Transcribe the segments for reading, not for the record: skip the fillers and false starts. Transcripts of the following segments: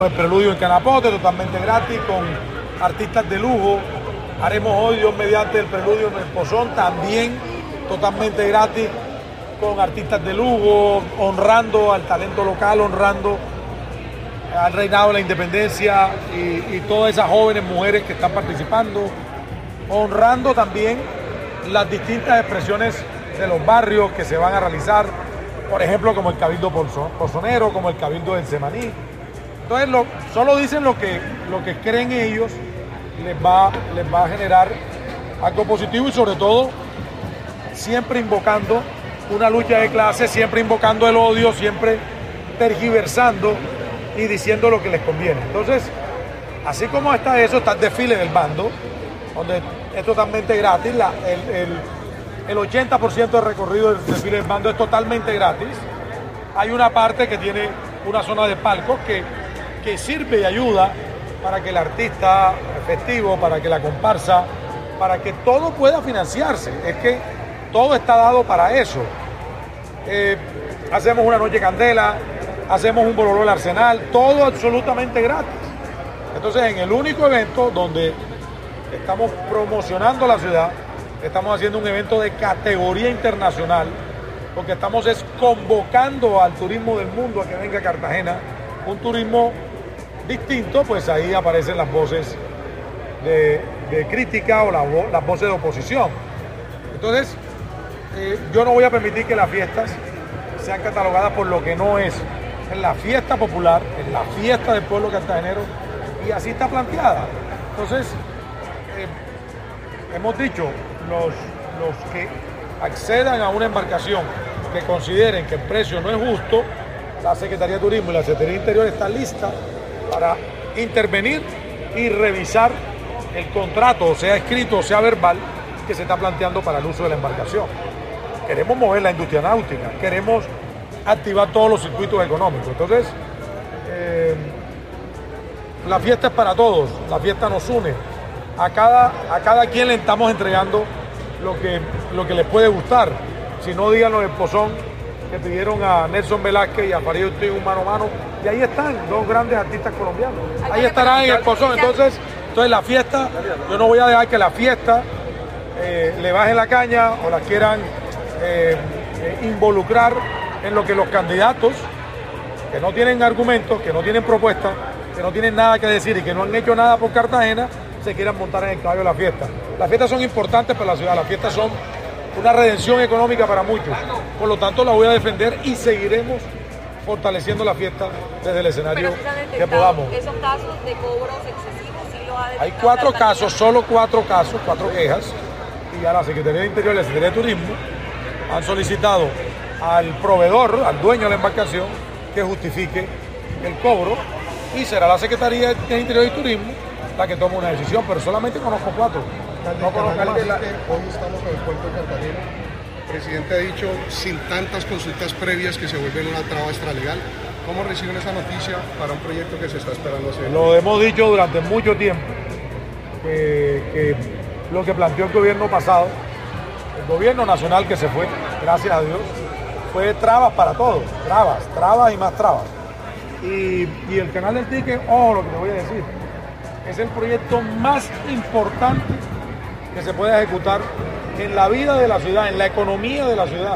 El preludio en Canapote, totalmente gratis, con artistas de lujo. Haremos hoy, Dios mediante, el preludio en el Pozón, también totalmente gratis, con artistas de lujo, honrando al talento local, honrando al reinado de la independencia y todas esas jóvenes mujeres que están participando, honrando también las distintas expresiones de los barrios que se van a realizar, por ejemplo, como el Cabildo Pozonero, como el Cabildo del Semaní. Entonces, solo dicen lo que creen ellos les va a generar algo positivo y sobre todo siempre invocando una lucha de clases, siempre invocando el odio, siempre tergiversando y diciendo lo que les conviene. Entonces, así como está eso, está el desfile del bando, donde es totalmente gratis, el 80% del recorrido del desfile del bando es totalmente gratis. Hay una parte que tiene una zona de palcos que sirve y ayuda para que el artista festivo, para que la comparsa, para que todo pueda financiarse. Es que todo está dado para eso. Hacemos una noche candela, hacemos un bololó al Arsenal, todo absolutamente gratis. Entonces, en el único evento donde estamos promocionando la ciudad, estamos haciendo un evento de categoría internacional, porque estamos convocando al turismo del mundo a que venga a Cartagena, un turismo distinto, pues ahí aparecen las voces de crítica o las voces de oposición. Entonces, yo no voy a permitir que las fiestas sean catalogadas por lo que no es. Es la fiesta popular, es la fiesta del pueblo cartagenero y así está planteada. Entonces, hemos dicho, los que accedan a una embarcación que consideren que el precio no es justo, la Secretaría de Turismo y la Secretaría de Interior están listas para intervenir y revisar el contrato, sea escrito o sea verbal, que se está planteando para el uso de la embarcación. Queremos mover la industria náutica, queremos activar todos los circuitos económicos. Entonces, la fiesta es para todos, la fiesta nos une. A cada quien le estamos entregando lo que les puede gustar. Si no, díganlo en el Pozón, que pidieron a Nelson Velázquez y a Farid Ortiz un mano a mano, y ahí están dos grandes artistas colombianos, ahí estarán en el Pozón. Entonces la fiesta, yo no voy a dejar que la fiesta le bajen la caña o la quieran involucrar en lo que los candidatos, que no tienen argumentos, que no tienen propuestas, que no tienen nada que decir y que no han hecho nada por Cartagena, se quieran montar en el caballo de la fiesta. Las fiestas son importantes para la ciudad, las fiestas son una redención económica para muchos. Por lo tanto, la voy a defender y seguiremos fortaleciendo la fiesta desde el escenario que podamos. ¿Esos casos de cobros excesivos sí lo ha detectado? Hay 4 casos, solo 4 casos, 4 quejas, y a la Secretaría de Interior y la Secretaría de Turismo han solicitado al proveedor, al dueño de la embarcación, que justifique el cobro, y será la Secretaría de Interior y Turismo la que tome una decisión, pero solamente conozco 4. No conozco más. Hoy estamos en el puerto de Cartagena. El presidente ha dicho, sin tantas consultas previas, que se vuelven una traba extralegal. ¿Cómo reciben esa noticia para un proyecto que se está esperando hacer? Lo hemos dicho durante mucho tiempo, que lo que planteó el gobierno pasado, el gobierno nacional que se fue, gracias a Dios, fue trabas para todos, trabas y más trabas. Y el canal del ticket, lo que te voy a decir, es el proyecto más importante que se puede ejecutar en la vida de la ciudad, en la economía de la ciudad,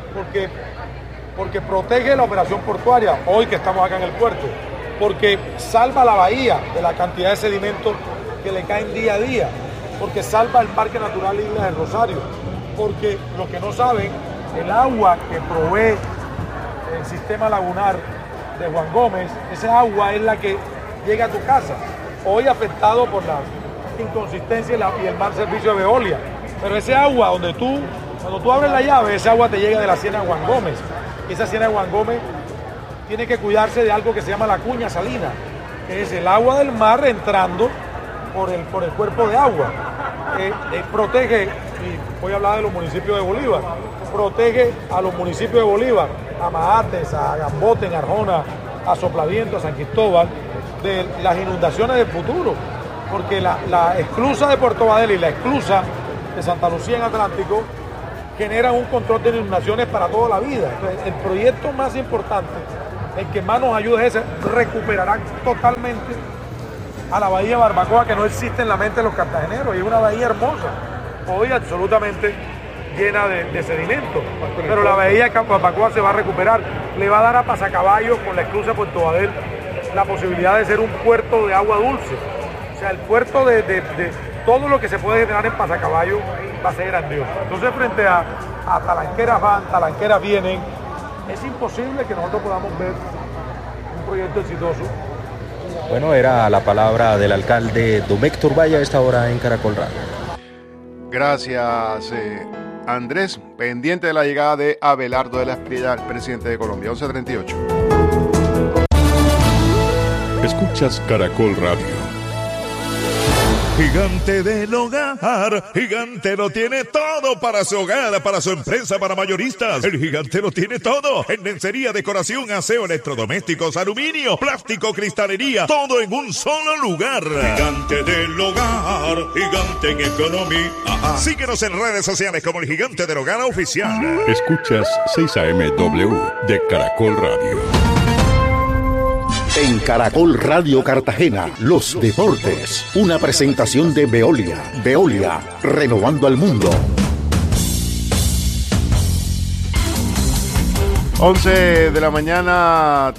porque protege la operación portuaria, hoy que estamos acá en el puerto, porque salva la bahía de la cantidad de sedimentos que le caen día a día, porque salva el Parque Natural Islas del Rosario, porque los que no saben, el agua que provee el sistema lagunar de Juan Gómez, esa agua es la que llega a tu casa, hoy afectado por la inconsistencia y el mal servicio de Veolia, pero ese agua cuando tú abres la llave, esa agua te llega de la Ciénaga de Juan Gómez. Esa Ciénaga de Juan Gómez tiene que cuidarse de algo que se llama la cuña salina, que es el agua del mar entrando por el cuerpo de agua. Protege, y voy a hablar de los municipios de Bolívar, protege a los municipios de Bolívar, a Mahates, a Gambote, en Arjona, a Soplaviento, a San Cristóbal, de las inundaciones del futuro, porque la esclusa de Puerto Badela y la esclusa de Santa Lucía en Atlántico generan un control de inundaciones para toda la vida. Entonces, el proyecto más importante el que más nos ayuda es ese, recuperarán totalmente a la bahía de Barbacoa, que no existe en la mente de los cartageneros, y es una bahía hermosa, hoy absolutamente llena de sedimento, pero la bahía de Barbacoa se va a recuperar, le va a dar a Pasacaballos con la esclusa de Puerto Badel la posibilidad de ser un puerto de agua dulce, o sea, el puerto de todo lo que se puede generar en Pasacaballos va a ser grandioso. Entonces, frente a talanqueras van, talanqueras vienen, es imposible que nosotros podamos ver un proyecto exitoso. Bueno, era la palabra del alcalde Domecq Turbay a esta hora en Caracol Radio. Gracias, Andrés. Pendiente de la llegada de Abelardo de la Espriella, el presidente de Colombia. 11:38. Escuchas Caracol Radio. Gigante del Hogar, Gigante lo tiene todo para su hogar, para su empresa, para mayoristas. El Gigante lo tiene todo, en lencería, decoración, aseo, electrodomésticos, aluminio, plástico, cristalería, todo en un solo lugar. Gigante del Hogar, Gigante en economía. Síguenos en redes sociales como el Gigante del Hogar Oficial. Escuchas 6am-W de Caracol Radio. En Caracol Radio Cartagena, los deportes. Una presentación de Veolia. Veolia, renovando al mundo. 11 de la mañana,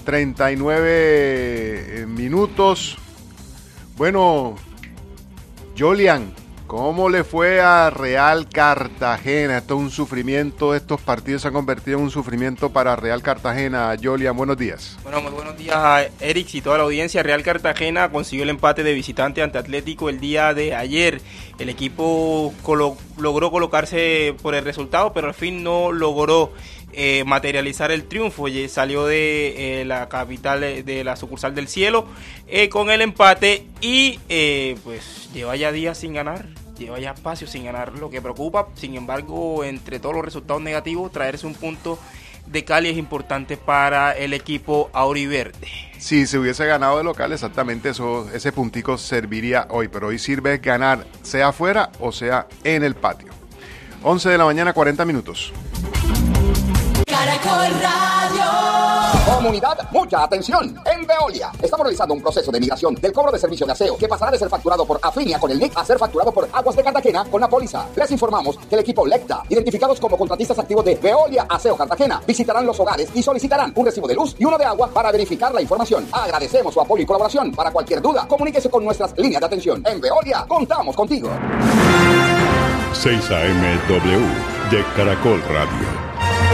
39 minutos. Bueno, Jolian, ¿cómo le fue a Real Cartagena? Esto es un sufrimiento, estos partidos se han convertido en un sufrimiento para Real Cartagena. Jolian, buenos días. Bueno, muy buenos días a Eric y toda la audiencia. Real Cartagena consiguió el empate de visitante ante Atlético el día de ayer. El equipo logró colocarse por el resultado, pero al fin no logró materializar el triunfo. Salió de la capital, de la sucursal del Cielo, con el empate y pues lleva ya días sin ganar. Lleva ya espacio sin ganar, lo que preocupa. Sin embargo, entre todos los resultados negativos, traerse un punto de Cali es importante para el equipo auriverde. Si se hubiese ganado de local, exactamente ese puntico serviría hoy, pero hoy sirve ganar, sea afuera o sea en el patio. 11 de la mañana, 40 minutos. Caracol Radio. Comunidad, mucha atención. En Veolia estamos realizando un proceso de migración del cobro de servicio de aseo que pasará de ser facturado por Afinia con el NIC a ser facturado por Aguas de Cartagena con la póliza. Les informamos que el equipo Lecta, identificados como contratistas activos de Veolia Aseo Cartagena, visitarán los hogares y solicitarán un recibo de luz y uno de agua para verificar la información. Agradecemos su apoyo y colaboración. Para cualquier duda, comuníquese con nuestras líneas de atención. En Veolia, contamos contigo. 6am-W de Caracol Radio.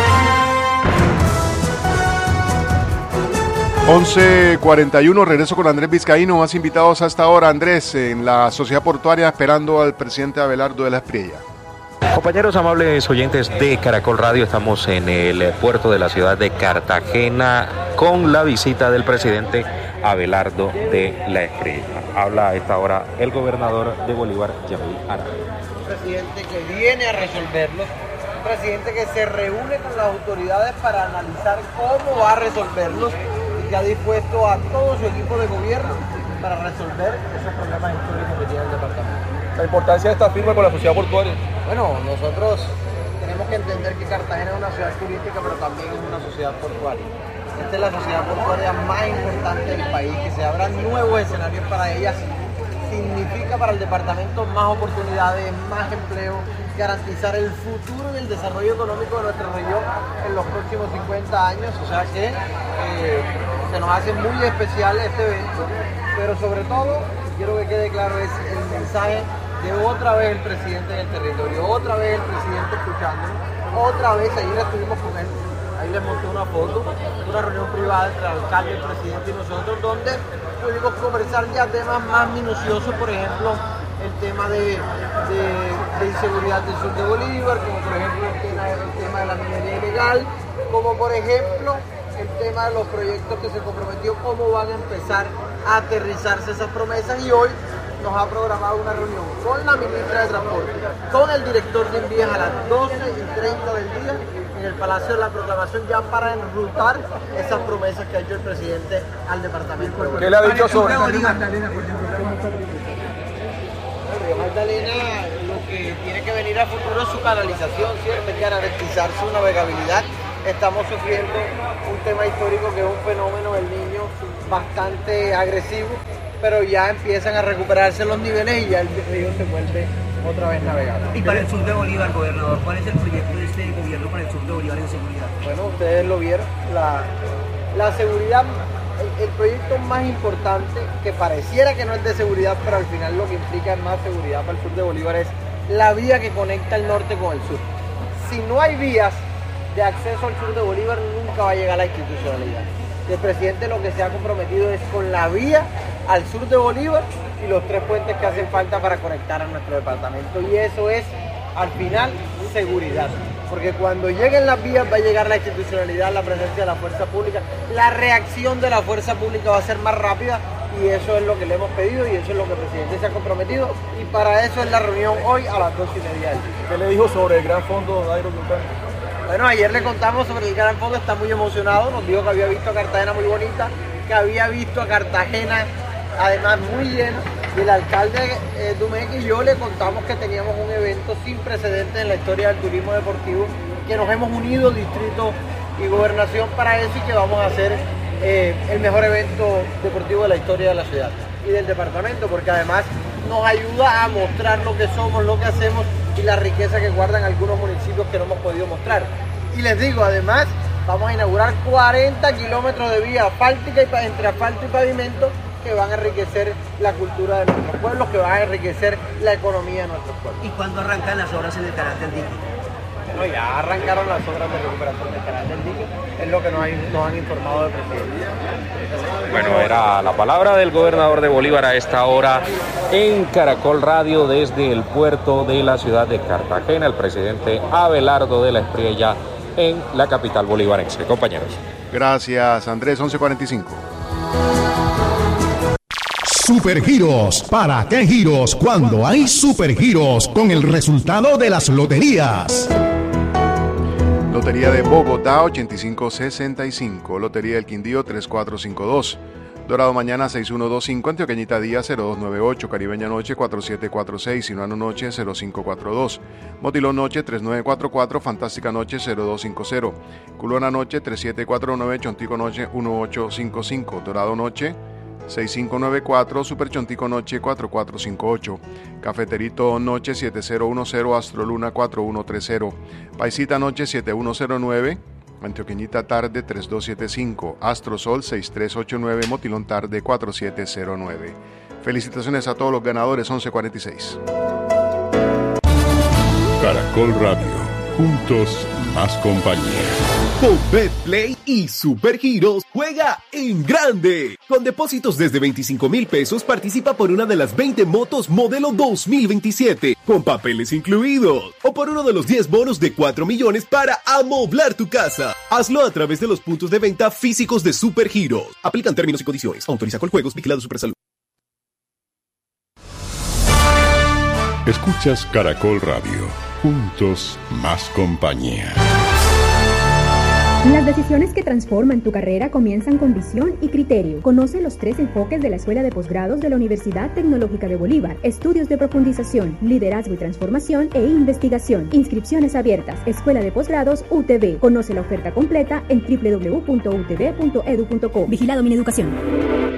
11:41, regreso con Andrés Vizcaíno, más invitados hasta ahora. Andrés, en la Sociedad Portuaria esperando al presidente Abelardo de la Espriella. Compañeros amables oyentes de Caracol Radio, estamos en el puerto de la ciudad de Cartagena con la visita del presidente Abelardo de la Espriella. Habla a esta hora el gobernador de Bolívar, Yamil Arana. Un presidente que viene a resolverlos, un presidente que se reúne con las autoridades para analizar cómo va a resolverlos y que ha dispuesto a todo su equipo de gobierno para resolver esos problemas históricos que tiene el departamento. La importancia de esta firma con la sociedad portuaria. Bueno, nosotros tenemos que entender que Cartagena es una ciudad turística, pero también es una sociedad portuaria. Esta es la sociedad portuaria más importante del país, que se abran nuevos escenarios para ellas. Significa para el departamento más oportunidades, más empleo, garantizar el futuro y el desarrollo económico de nuestra región en los próximos 50 años. O sea que se nos hace muy especial este evento, pero sobre todo, quiero que quede claro, es el mensaje de otra vez el presidente en el territorio, otra vez el presidente escuchándonos, otra vez, ayer estuvimos con él, ahí les monté una foto, una reunión privada entre el alcalde, el presidente y nosotros, donde pudimos conversar ya temas más minuciosos, por ejemplo, el tema de inseguridad del sur de Bolívar, como por ejemplo el tema de la minería ilegal, como por ejemplo el tema de los proyectos que se comprometió, cómo van a empezar a aterrizarse esas promesas, y hoy nos ha programado una reunión con la ministra de Transporte, con el director de Envíos a las 12:30 del día en el Palacio de la Proclamación, ya para enrutar esas promesas que ha hecho el presidente al departamento. ¿Qué le ha dicho sobre Magdalena, lo que tiene que venir a futuro es su canalización, ¿cierto? Es garantizar su navegabilidad estamos sufriendo un tema histórico que es un fenómeno del Niño bastante agresivo, pero ya empiezan a recuperarse los niveles y ya el río se vuelve otra vez navegable. Y para el sur de Bolívar, gobernador, ¿cuál es el proyecto de este gobierno para el sur de Bolívar en seguridad? Bueno, ustedes lo vieron, la seguridad, el proyecto más importante, que pareciera que no es de seguridad, pero al final lo que implica más seguridad para el sur de Bolívar es la vía que conecta el norte con el sur. Si no hay vías de acceso al sur de Bolívar, nunca va a llegar la institucionalidad. El presidente lo que se ha comprometido es con la vía al sur de Bolívar y los 3 puentes que hacen falta para conectar a nuestro departamento, y eso es al final seguridad, porque cuando lleguen las vías va a llegar la institucionalidad, la presencia de la fuerza pública, la reacción de la fuerza pública va a ser más rápida, y eso es lo que le hemos pedido y eso es lo que el presidente se ha comprometido, y para eso es la reunión hoy a las 2:30 del día. ¿Qué le dijo sobre el gran fondo Dairo Quintana? Bueno, ayer le contamos sobre el gran fondo, está muy emocionado, nos dijo que había visto a Cartagena muy bonita, que había visto a Cartagena además muy llena, y el alcalde Dumeque y yo le contamos que teníamos un evento sin precedentes en la historia del turismo deportivo, que nos hemos unido distrito y gobernación para eso, y que vamos a hacer el mejor evento deportivo de la historia de la ciudad y del departamento, porque además nos ayuda a mostrar lo que somos, lo que hacemos y la riqueza que guardan algunos municipios que no hemos podido mostrar. Y les digo, además, vamos a inaugurar 40 kilómetros de vía asfáltica entre asfalto y pavimento, que van a enriquecer la cultura de nuestros pueblos, que van a enriquecer la economía de nuestros pueblos. ¿Y cuándo arrancan las obras en el canal del dique? Bueno, ya arrancaron las obras de recuperación del canal del dique, es lo que nos han informado del presidente. Bueno, era la palabra del gobernador de Bolívar a esta hora en Caracol Radio desde el puerto de la ciudad de Cartagena, el presidente Abelardo de la Espriella en la capital bolivarense. Compañeros. Gracias, Andrés. 11:45. Supergiros. ¿Para qué giros cuando hay supergiros con el resultado de las loterías? Lotería de Bogotá 8565, Lotería del Quindío 3452, Dorado Mañana 6125, Antioqueñita Día 0298, Caribeña Noche 4746, Sinuano Noche 0542, Motilón Noche 3944, Fantástica Noche 0250, Culona Noche 3749, Chontico Noche 1855, Dorado Noche 6594, Super Chontico Noche 4458, Cafeterito Noche 7010, Astroluna 4130, Paisita Noche 7109, Antioqueñita Tarde 3275, Astrosol 6389, Motilón Tarde 4709. Felicitaciones a todos los ganadores. 11:46. Caracol Radio, juntos más compañía. Con Betplay y Supergiros juega en grande. Con depósitos desde 25,000 pesos participa por una de las 20 motos modelo 2027 con papeles incluidos, o por uno de los 10 bonos de 4 millones para amoblar tu casa. Hazlo a través de los puntos de venta físicos de Supergiros. Aplican términos y condiciones. Autoriza Coljuegos, vigilado Supersalud. Escuchas Caracol Radio, juntos más compañía. Las decisiones que transforman tu carrera comienzan con visión y criterio. Conoce los 3 enfoques de la Escuela de Posgrados de la Universidad Tecnológica de Bolívar. Estudios de profundización, liderazgo y transformación e investigación. Inscripciones abiertas. Escuela de Posgrados UTB. Conoce la oferta completa en www.utb.edu.co. Vigilado Mineducación.